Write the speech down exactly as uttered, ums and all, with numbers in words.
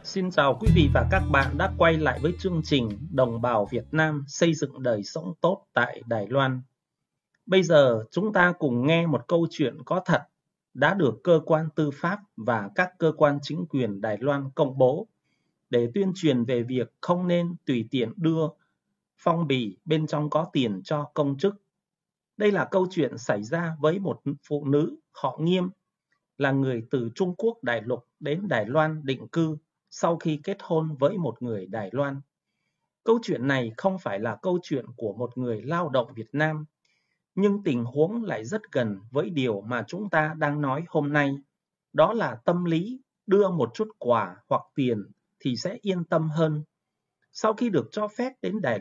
Xin chào quý vị và các bạn đã quay lại với chương trình Đồng bào Việt Nam xây dựng đời sống tốt tại Đài Loan. Bây giờ chúng ta cùng nghe một câu chuyện có thật đã được cơ quan tư pháp và các cơ quan chính quyền Đài Loan công bố để tuyên truyền về việc không nên tùy tiện đưa phong bì bên trong có tiền cho công chức. Đây là câu chuyện xảy ra với một phụ nữ họ Nghiêm, là người từ Trung Quốc đại lục đến Đài Loan định cư sau khi kết hôn với một người Đài Loan. Câu chuyện này không phải là câu chuyện của một người lao động Việt Nam, nhưng tình huống lại rất gần với điều mà chúng ta đang nói hôm nay. Đó là tâm lý đưa một chút quà hoặc tiền thì sẽ yên tâm hơn. Sau khi được cho phép đến Đài